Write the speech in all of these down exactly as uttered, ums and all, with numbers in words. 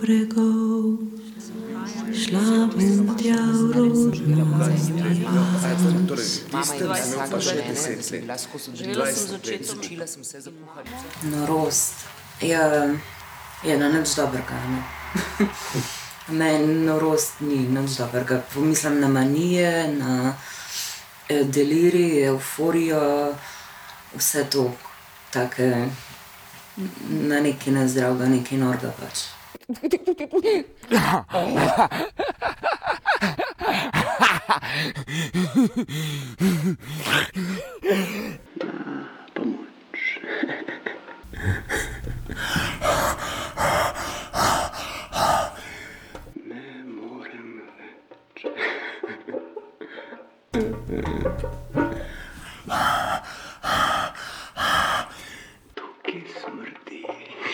Bregov, šla bom tja v rodno Norost je ena nič dobrega. Meni norost ni nič dobrega. Pomislim na manije, na delirij, evforijo, vse to take, na nekaj nezdravega, nekaj norega pač. Ne morem več. Tukaj smrdi.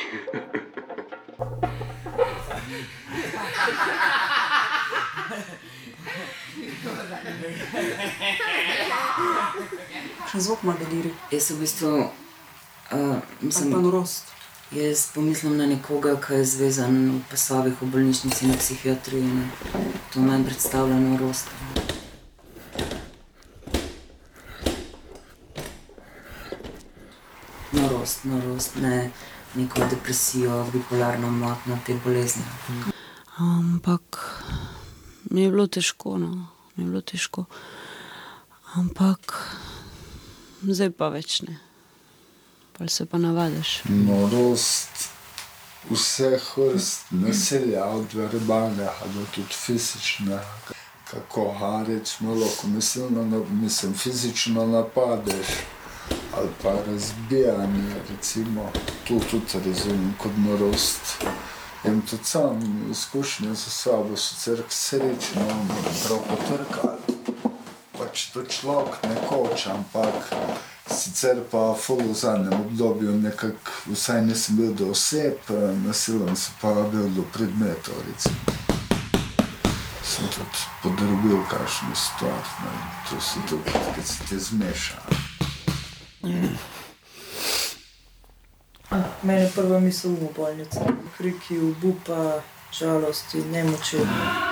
Še zvok ima delirij. Jaz v bistvu, uh, mislim, Ali pa norost. Jaz pomislim na nekoga, ki je zvezan v pasovih v bolnišnici na psihiatriji. Ne. To meni predstavlja norost. Norost, norost, ne neko depresijo, bipolarno motnjo, te bolezni. Ampak mi je bilo težko, no, mi je bilo težko. Ampak zdaj pa več ne. Pol se pa navadiš. Norost vseh vrst nasilja, od verbalnega do tudi fizičnega. Kako ga recimo lahko miselno, mislim, fizično napadeš ali pa razbijanje, recimo, to tudi razumem kot norost. Imam tudi sam izkušnje za sabo, sicer k sreči, no, prav potrkali. Pač to človek ne koča, ampak sicer pa ful v zadnjem obdobju nekako, vsaj nisem bil do oseb, nasilno se pa bil do predmetov, recimo. Sem tudi podrobil kakšno stvar, no, to se tudi, kad se te zmeša. Mene prva misel v bolnici. Kriki, obupa, žalosti, nemoči.